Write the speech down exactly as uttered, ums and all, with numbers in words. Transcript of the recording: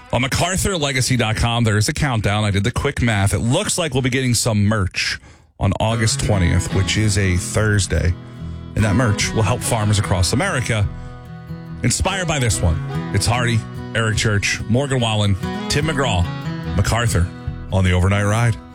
On MacArthur Legacy dot com, there's a countdown. I did the quick math. It looks like we'll be getting some merch on August twentieth, which is a Thursday. And that merch will help farmers across America. Inspired by this one, it's Hardy, Eric Church, Morgan Wallen, Tim McGraw, MacArthur on the Overnight Ride.